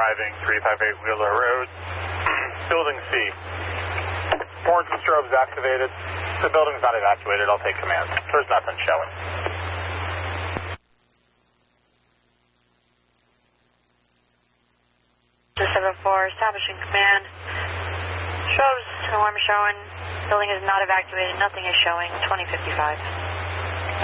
driving 358 Wheeler Road, building C. Horns and strobes activated. The building's not evacuated. I'll take command. There's nothing showing. 274, establishing command. Strobes, alarm showing. Building is not evacuated. Nothing is showing. 2055.